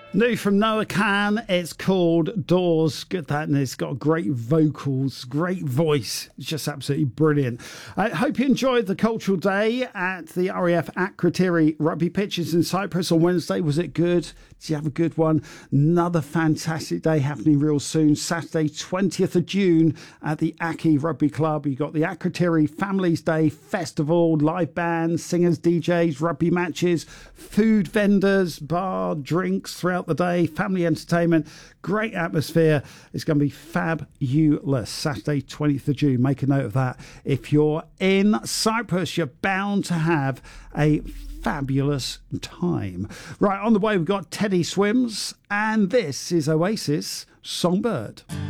New from Noah Khan, it's called Doors. Good that, and it's got great vocals, great voice. It's just absolutely brilliant. I hope you enjoyed the Cultural Day at the RAF Akrotiri rugby pitches in Cyprus on Wednesday. Was it good? Did you have a good one? Another fantastic day happening real soon. Saturday, 20th of June at the Aki Rugby Club. You've got the Akrotiri Families Day Festival, live bands, singers, DJs, rugby matches, food vendors, bar, drinks throughout the day, family entertainment, great atmosphere. It's going to be fabulous. Saturday, 20th of June. Make a note of that. If you're in Cyprus, you're bound to have a fabulous time. Right, on the way, we've got Teddy Swims, and this is Oasis Songbird.